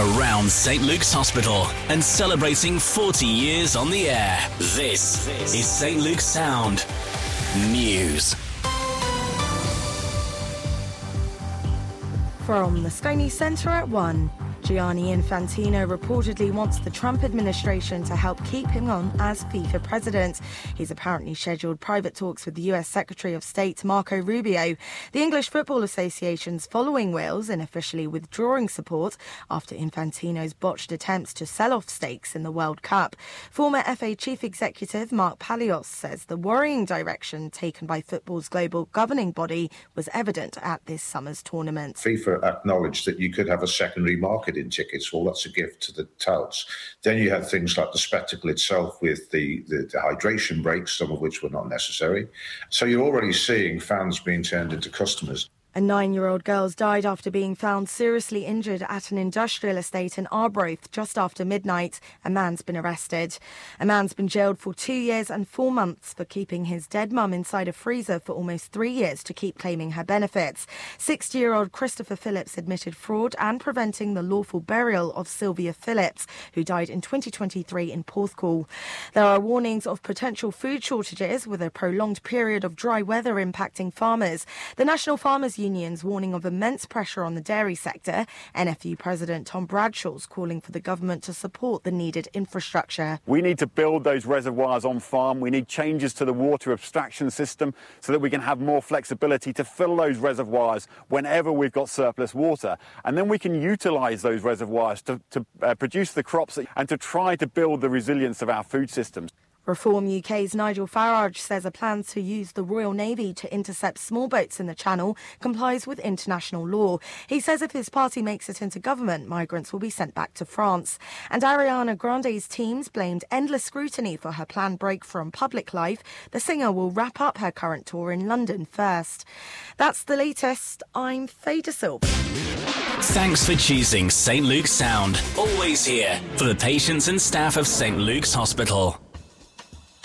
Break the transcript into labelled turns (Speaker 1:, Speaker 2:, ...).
Speaker 1: around St Luke's Hospital and celebrating 40 years on the air. This is St Luke's Sound News.
Speaker 2: From the Sky News Centre at 1. Gianni Infantino reportedly wants the Trump administration to help keep him on as FIFA president. He's apparently scheduled private talks with the US Secretary of State Marco Rubio. The English Football Association's following Wales in officially withdrawing support after Infantino's botched attempts to sell off stakes in the World Cup. Former FA Chief Executive Mark Palios says the worrying direction taken by football's global governing body was evident at this summer's tournament.
Speaker 3: FIFA acknowledged that you could have a secondary market in tickets. Well, that's a gift to the touts. Then you had things like the spectacle itself with the hydration breaks, some of which were not necessary. So you're already seeing fans being turned into customers.
Speaker 2: A 9-year-old girl's died after being found seriously injured at an industrial estate in Arbroath just after midnight. A man's been arrested. A man's been jailed for 2 years and 4 months for keeping his dead mum inside a freezer for almost 3 years to keep claiming her benefits. 60-year-old Christopher Phillips admitted fraud and preventing the lawful burial of Sylvia Phillips, who died in 2023 in Porthcawl. There are warnings of potential food shortages with a prolonged period of dry weather impacting farmers. The National Farmers Union's warning of immense pressure on the dairy sector. NFU President Tom Bradshaw's calling for the government to support the needed infrastructure.
Speaker 4: We need to build those reservoirs on farm. We need changes to the water abstraction system so that we can have more flexibility to fill those reservoirs whenever we've got surplus water. And then we can utilise those reservoirs to produce the crops and to try to build the resilience of our food systems.
Speaker 2: Reform UK's Nigel Farage says a plan to use the Royal Navy to intercept small boats in the Channel complies with international law. He says if his party makes it into government, migrants will be sent back to France. And Ariana Grande's teams blamed endless scrutiny for her planned break from public life. The singer will wrap up her current tour in London first. That's the latest. I'm Faye De Silva.
Speaker 1: Thanks for choosing St Luke's Sound. Always here for the patients and staff of St Luke's Hospital.